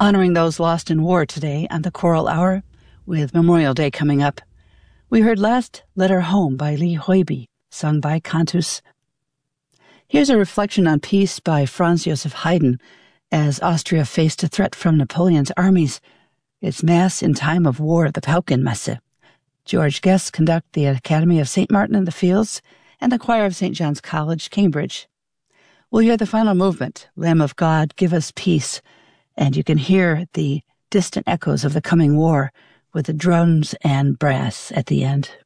Honoring those lost in war today on the Choral Hour, with Memorial Day coming up, we heard Last Letter Home by Lee Hoiby, sung by Cantus. Here's a reflection on peace by Franz Joseph Haydn as Austria faced a threat from Napoleon's armies. It's Mass in time of war, the Paukenmesse. George Guest conduct the Academy of St. Martin in the Fields and the choir of St. John's College, Cambridge. We'll hear the final movement, Lamb of God, Give Us Peace, and you can hear the distant echoes of the coming war with the drums and brass at the end.